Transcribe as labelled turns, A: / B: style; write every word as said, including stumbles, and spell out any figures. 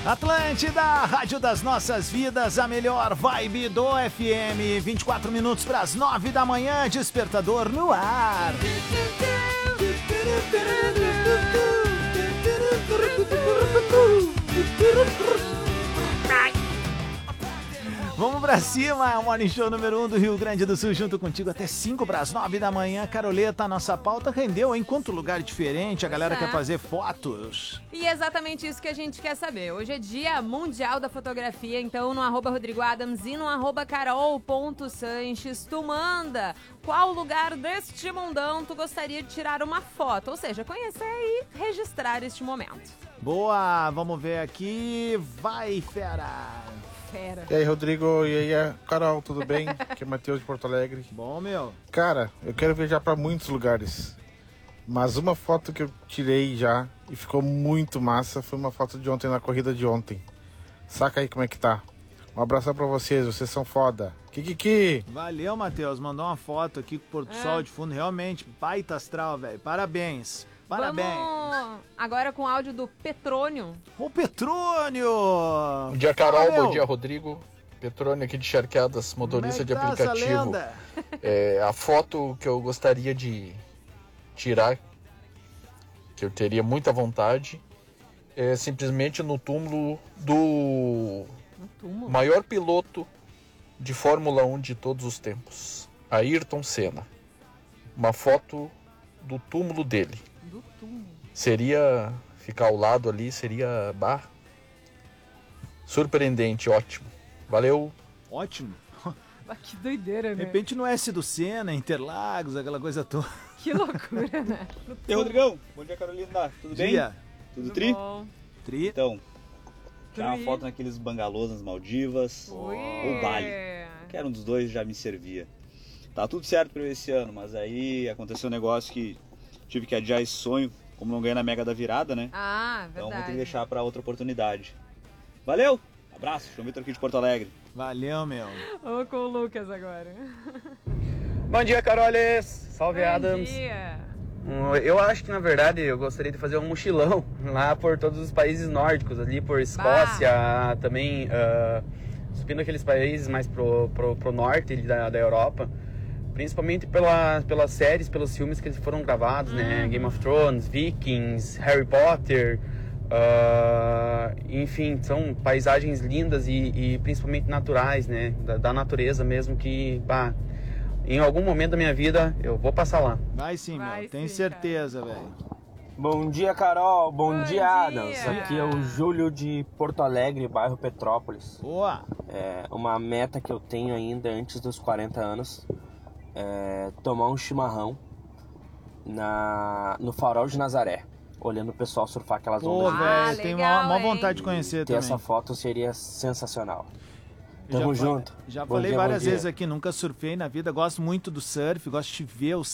A: Atlântida, Rádio das Nossas Vidas, a melhor vibe do F M. vinte e quatro minutos para as nove da manhã, despertador no ar. Vamos pra cima, é o Morning Show número um do Rio Grande do Sul, junto contigo até cinco para as nove da manhã. Caroleta, nossa pauta rendeu em quanto lugar diferente, a galera é. quer fazer fotos.
B: E é exatamente isso que a gente quer saber. Hoje é dia mundial da fotografia, então no arroba Rodrigo Adams e no arroba carol.sanches, tu manda qual lugar deste mundão tu gostaria de tirar uma foto, ou seja, conhecer e registrar este momento.
A: Boa, vamos ver aqui, vai fera.
B: Fera.
C: E aí, Rodrigo, e aí, Carol, tudo bem? Aqui é Matheus de Porto Alegre.
A: Bom, meu.
C: Cara, eu quero viajar pra muitos lugares, mas uma foto que eu tirei já e ficou muito massa foi uma foto de ontem na corrida de ontem. Saca aí como é que tá. Um abração pra vocês, vocês são foda. Kikiki!
A: Valeu, Matheus, mandou uma foto aqui com o Porto é. Sol de fundo, realmente baita astral, velho. Parabéns. Parabéns.
B: Vamos agora com o áudio do Petrônio.
A: O Petrônio!
D: Bom dia, Carol. Bom dia, Rodrigo. Petrônio aqui de Charqueadas, motorista
A: é
D: de
A: tá
D: aplicativo. É, a foto que eu gostaria de tirar, que eu teria muita vontade, é simplesmente no túmulo do
B: no túmulo?
D: maior piloto de Fórmula um de todos os tempos, Ayrton Senna. Uma foto do túmulo dele.
B: Do túmulo.
D: Seria ficar ao lado ali, seria bah, surpreendente, ótimo. Valeu.
A: Ótimo.
B: Ah, que doideira, né?
A: De repente no S do Senna, Interlagos, aquela coisa toda.
B: Que loucura, né?
E: E aí, Rodrigão? Bom dia, Carolina. Tudo bem?
A: Dia.
E: Tudo,
B: Tudo
E: tri?
B: Bom.
A: Tri.
E: Então, tirar uma
B: Tri.
E: foto naqueles bangalôs nas Maldivas.
B: Ui.
E: Ou Bali. Qualquer um dos dois já me servia. Tá tudo certo pra eu esse ano, mas aí aconteceu um negócio que tive que adiar esse sonho, como não ganhei na Mega da Virada, né?
B: Ah, verdade.
E: Então vou ter que deixar pra outra oportunidade. Valeu! Abraço, João Vitor aqui de Porto Alegre.
A: Valeu, meu.
B: Vamos com o Lucas agora.
F: Bom dia, Caroles. Salve,
B: Bom
F: Adams.
B: dia.
F: Eu acho que, na verdade, eu gostaria de fazer um mochilão lá por todos os países nórdicos, ali por Escócia, bah. também uh, subindo aqueles países mais pro, pro, pro norte da, da Europa. Principalmente pela, pelas séries, pelos filmes que eles foram gravados, hum. né? Game of Thrones, Vikings, Harry Potter. Uh, enfim, são paisagens lindas e, e principalmente naturais, né? Da, da natureza mesmo, que bah, em algum momento da minha vida eu vou passar lá.
A: Vai sim,
B: Vai
A: meu. Tenho
B: sim,
A: certeza, velho.
G: Bom dia, Carol. Bom,
B: Bom
G: dia,
B: dia,
G: Adams. Aqui é o Júlio de Porto Alegre, bairro Petrópolis.
A: Boa!
G: É uma meta que eu tenho ainda antes dos quarenta anos. É tomar um chimarrão na, no Farol de Nazaré, olhando o pessoal surfar aquelas
A: Pô,
G: ondas.
B: Ah,
A: velho, tenho
B: legal,
A: uma
B: hein?
A: vontade de conhecer
G: Ter
A: também.
G: essa foto seria sensacional.
A: Eu
G: Tamo
A: já
G: junto.
A: Falei, já
G: Bom
A: falei
G: dia,
A: várias
G: bom
A: vezes
G: dia.
A: aqui, nunca surfei na vida, gosto muito do surf, gosto de ver o